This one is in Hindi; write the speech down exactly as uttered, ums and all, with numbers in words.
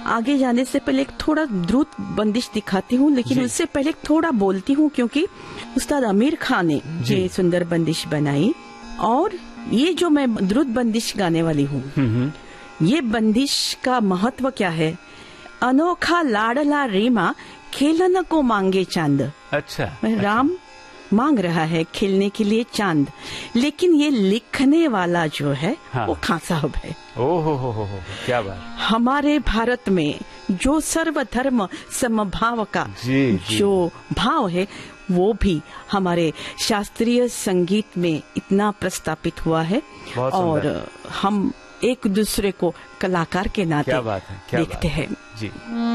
आगे जाने से पहले एक थोड़ा द्रुत बंदिश दिखाती हूँ, लेकिन उससे पहले थोड़ा बोलती हूँ, क्योंकि उस्ताद आमिर खान ने ये सुंदर बंदिश बनाई। और ये जो मैं द्रुत बंदिश गाने वाली हूँ, ये बंदिश का महत्व क्या है? अनोखा लाडला रीमा खेलन को मांगे चांद। अच्छा, राम मांग रहा है खेलने के लिए चांद, लेकिन ये लिखने वाला जो है हाँ। वो खान साहब है। ओ हो हो हो क्या बात। हमारे भारत में जो सर्वधर्म समभाव का जी, जी। जो भाव है, वो भी हमारे शास्त्रीय संगीत में इतना प्रस्तापित हुआ है। और हम एक दूसरे को कलाकार के नाते क्या बात है, क्या देखते बात है। हैं जी।